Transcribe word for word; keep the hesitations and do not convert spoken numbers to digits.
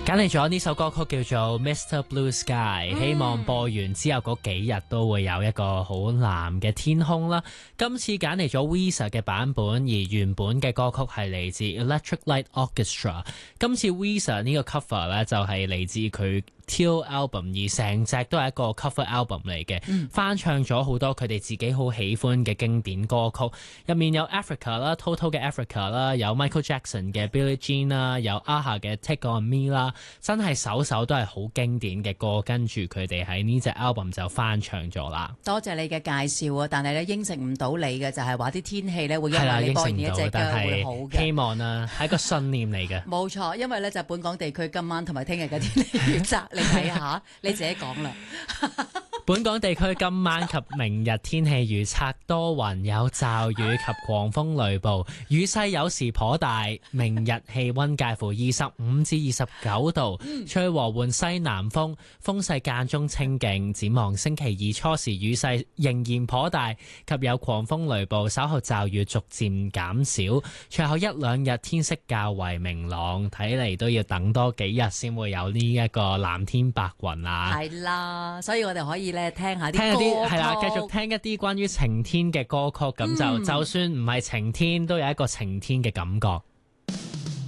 揀嚟咗呢首歌曲叫做 Mister Blue Sky，嗯、希望播完之後嗰幾日都會有一個好藍嘅天空啦。今次揀嚟咗 Weezer 嘅版本，而原本嘅歌曲係嚟自 Electric Light Orchestra。今次 Weezer 呢個 cover 咧就係嚟自佢Teal album， 而成隻都係一個 cover album 嚟嘅，嗯、翻唱咗好多佢哋自己好喜歡嘅經典歌曲，入面有 Africa 啦 ，Toto 嘅 Africa 啦，有 Michael Jackson 嘅 Billie Jean 啦，有 A-ha 嘅 Take On Me 啦，真係首首都係好經典嘅歌，跟住佢哋喺呢隻 album 就翻唱咗啦。 多謝你嘅介紹啊，但係咧應承唔到你嘅就係話啲天氣咧會因為你播完呢一隻歌會好嘅。 希望啊，係一個信念嚟嘅。 冇錯，因為咧就本港地區今晚同埋聽日嘅天氣預測。你睇下，你自己講啦。 本港地區今晚及明日天氣預測多雲有驟雨及狂風雷暴，雨勢有時頗大。明日氣溫介乎二十五至二十九度，吹和緩西南風，風勢間中清勁。展望星期二初時雨勢仍然頗大，及有狂風雷暴，稍後驟雨逐漸減少。隨後一兩日天色較為明朗，睇嚟都要等多幾日先會有呢一個藍天白雲啊。 係啦，所以我哋可以咧聽下啲聽一啲係啦，繼歌曲續聽一啲關於晴天嘅歌曲，咁就、嗯、就算唔係晴天，都有一個晴天嘅感覺。